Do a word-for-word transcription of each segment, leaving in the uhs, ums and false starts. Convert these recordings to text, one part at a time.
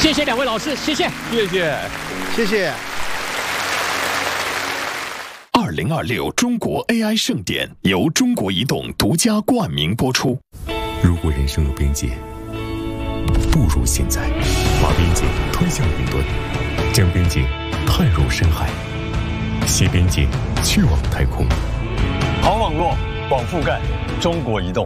谢谢两位老师，谢谢， 谢谢， 谢谢。 二零二六中国 A I 盛典由中国移动独家冠名播出。 如果人生有边界，不如现在，把边界推向云端，将边界探入深海，携边界去往太空。 好网络，广覆盖，中国移动。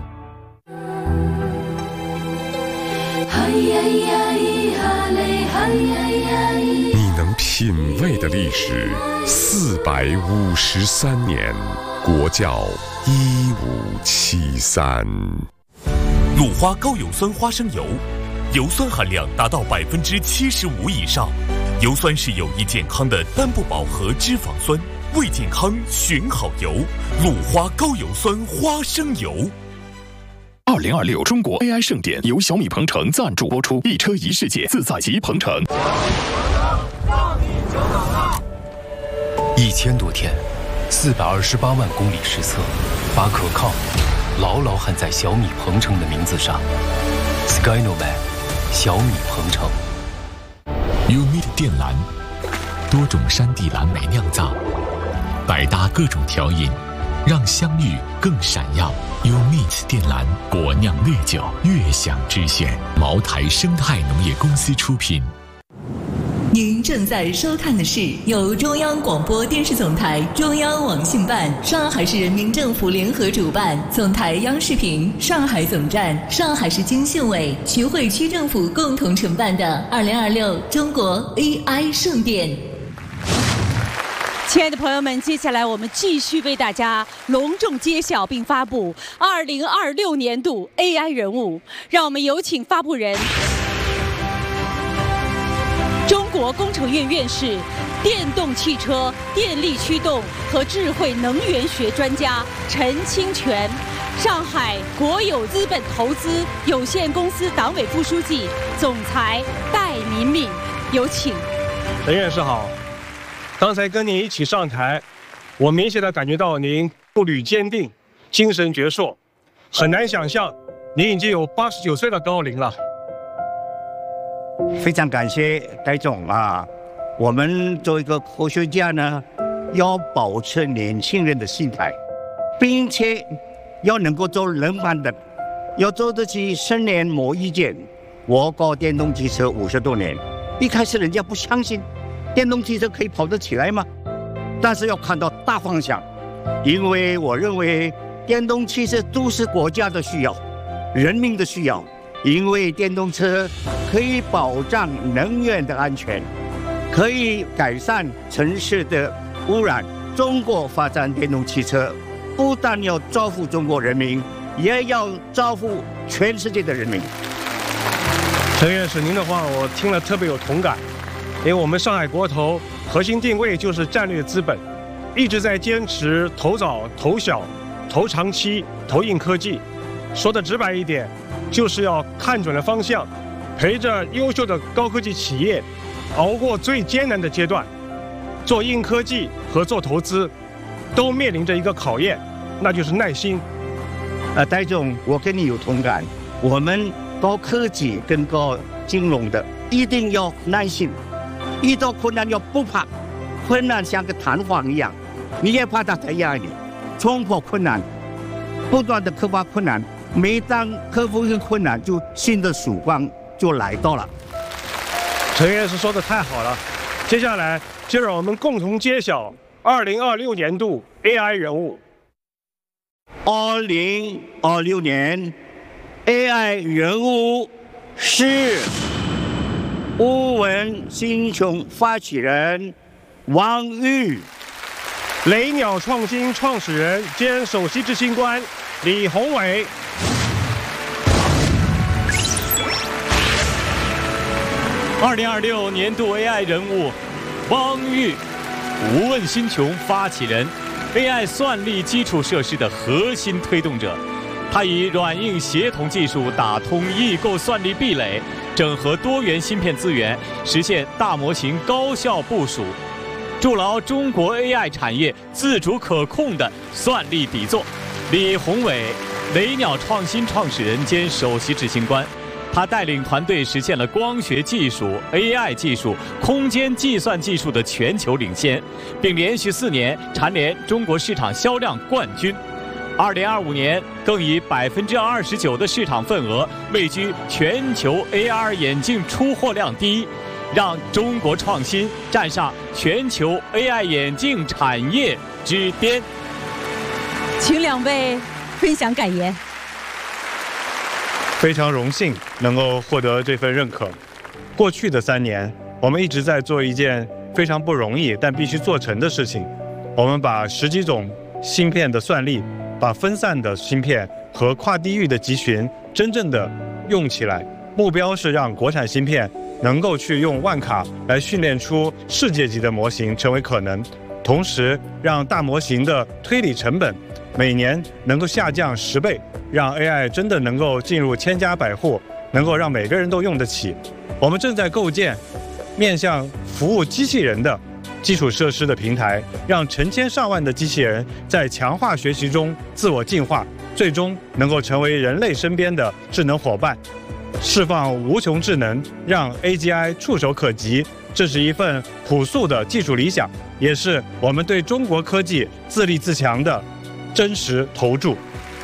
你能品味的历史，四百五十三年，国窖一五七三。 鲁花高油酸花生油，油酸含量达到百分之七十五以上。油酸是有益健康的单不饱和脂肪酸，为健康选好油。鲁花高油酸花生油。 二零二六中国 A I 盛典由小米鹏程赞助播出，一车一世界，自在即鹏程。 一千多天，四百二十八万公里实测，把可靠牢牢焊在小米鹏程的名字上。Skynoman， 小米鹏程。 Umit 靛蓝，多种山地蓝莓酿造，百搭各种调饮，让香芋更闪耀。Umit 靛蓝果酿烈酒，悦享之选。茅台生态农业公司出品。 您正在收看的是由中央广播电视总台、中央网信办、上海市人民政府联合主办，总台央视频、上海总站、上海市经信委、徐汇区政府共同承办的二零二六中国 A I 盛典。 亲爱的朋友们，接下来我们继续为大家隆重揭晓并发布二零二六年度 A I 人物，让我们有请发布人。中国工程院院士、电动汽车、电力驱动和智慧能源学专家陈清泉，上海国有资本投资有限公司党委副书记、总裁戴敏敏，有请。 陈院士好，刚才跟您一起上台，我明显的感觉到您步履坚定，精神矍铄，很难想象您已经有八十九岁的高龄了。 非常感谢戴总啊！我们作为一个科学家呢，要保持年轻人的心态，并且要能够做人判断，要做得起十年磨一剑。我搞电动汽车五十多年，一开始人家不相信电动汽车可以跑得起来吗？但是要看到大方向，因为我认为电动汽车都是国家的需要，人民的需要。因为电动车可以保障能源的安全，可以改善城市的污染。中国发展电动汽车，不但要造福中国人民，也要造福全世界的人民。 陈院士，您的话我听了特别有同感，因为我们上海国投核心定位就是战略资本，一直在坚持投早、投小、投长期、投硬科技。说的直白一点，就是要看准了方向，陪着优秀的高科技企业熬过最艰难的阶段。做硬科技和做投资都面临着一个考验，那就是耐心。 呃，戴总，我跟你有同感。我们搞科技跟搞金融的一定要耐心，遇到困难要不怕，困难像个弹簧一样，你也怕它太压你，冲破困难，不断的克服困难。每当克服一个困难，就新的曙光就来到了。 陈院士说的太好了，接下来就让我们共同揭晓二零二六年度 A I 人物。 二零二六年 A I 人物是乌文新琼发起人王玉， 雷鸟创新创始人兼首席执行官李宏伟。 二零二六年度 A I 人物汪玉，无问新琼发起人 ，A I 算力基础设施的核心推动者。他以软硬协同技术打通异构算力壁垒，整合多元芯片资源，实现大模型高效部署，筑牢中国 A I 产业自主可控的算力底座。李宏伟，雷鸟创新创始人兼首席执行官。 他带领团队实现了光学技术、A I 技术、空间计算技术的全球领先，并连续四年蝉联中国市场销量冠军。二零二五年更以百分之二十九的市场份额位居全球 A R 眼镜出货量第一，让中国创新站上全球 A I 眼镜产业之巅。 请两位分享感言。 非常荣幸能够获得这份认可。过去的三年，我们一直在做一件非常不容易但必须做成的事情。我们把十几种芯片的算力，把分散的芯片和跨地域的集群真正的用起来。目标是让国产芯片能够去用万卡来训练出世界级的模型成为可能，同时让大模型的推理成本每年能够下降十倍，让 A I 真的能够进入千家百户，能够让每个人都用得起。我们正在构建面向服务机器人的基础设施的平台，让成千上万的机器人在强化学习中自我进化，最终能够成为人类身边的智能伙伴，释放无穷智能，让 A G I 触手可及。这是一份朴素的技术理想，也是我们对中国科技自立自强的真实投注。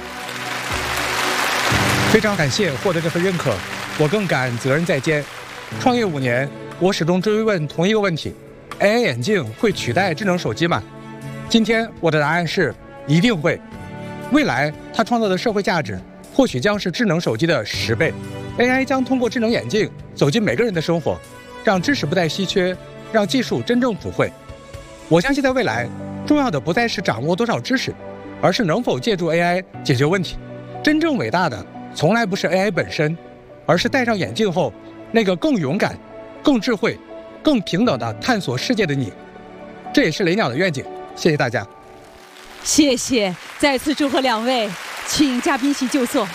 非常感谢获得这份认可，我更感责任在肩。创业五年，我始终追问同一个问题 ：A I 眼镜会取代智能手机吗？今天我的答案是一定会。未来它创造的社会价值或许将是智能手机的十倍。A I 将通过智能眼镜走进每个人的生活，让知识不再稀缺，让技术真正普惠。我相信在未来，重要的不再是掌握多少知识，而是能否借助 A I 解决问题。真正伟大的从来不是 A I 本身，而是戴上眼镜后那个更勇敢、更智慧、更平等的探索世界的你。这也是雷鸟的愿景。谢谢大家。 谢谢，再次祝贺两位，请嘉宾席就坐。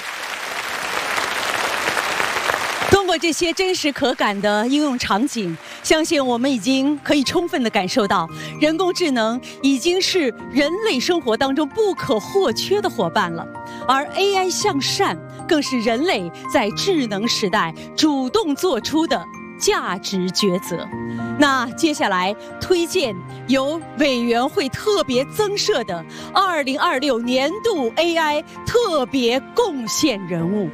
通过这些真实可感的应用场景，相信我们已经可以充分地感受到，人工智能已经是人类生活当中不可或缺的伙伴了。而 A I 向善更是人类在智能时代主动做出的价值抉择。那接下来推荐由委员会特别增设的二零二六年度 A I 特别贡献人物。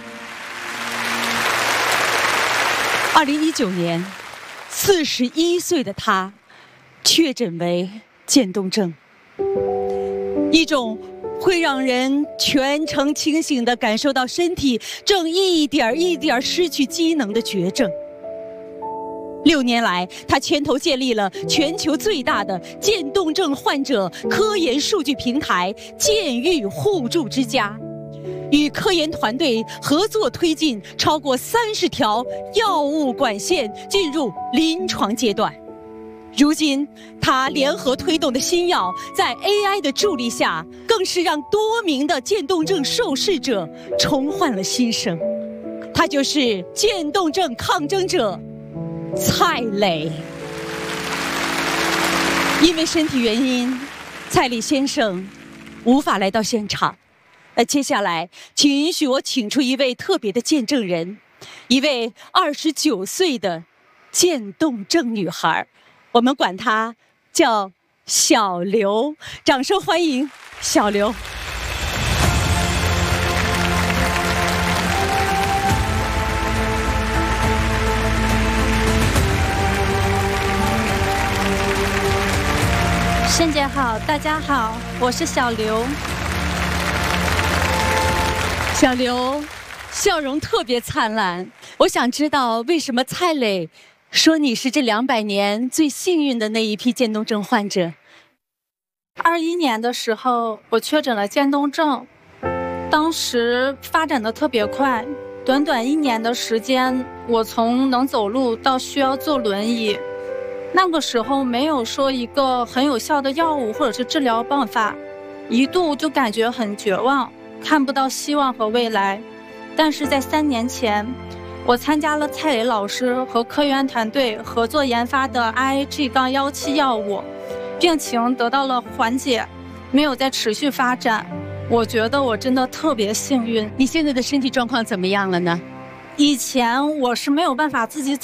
二零一九年，四十一岁的他确诊为渐冻症，一种会让人全程清醒地感受到身体正一点一点失去机能的绝症。六年来，他牵头建立了全球最大的渐冻症患者科研数据平台渐愈互助之家，与科研团队合作推进超过三十条药物管线进入临床阶段。如今，他联合推动的新药在 A I 的助力下，更是让多名的渐冻症受试者重焕了新生。他就是渐冻症抗争者蔡磊。因为身体原因，蔡磊先生无法来到现场。那接下来，请允许我请出一位特别的见证人，一位二十九岁的渐冻症女孩，我们管她叫小刘，掌声欢迎小刘。 沈姐好，大家好，我是小刘。 小刘笑容特别灿烂，我想知道为什么蔡磊说你是这两百年最幸运的那一批渐冻症患者。 二一年的时候，我确诊了渐冻症，当时发展的特别快，短短一年的时间，我从能走路到需要坐轮椅。那个时候没有说一个很有效的药物或者是治疗办法，一度就感觉很绝望，看不到希望和未来。但是在三年前，我参加了蔡磊老师和科研团队合作研发的 I A G 一七药物，病情得到了缓解，没有再持续发展。我觉得我真的特别幸运。 你现在的身体状况怎么样了呢？ 以前我是没有办法自己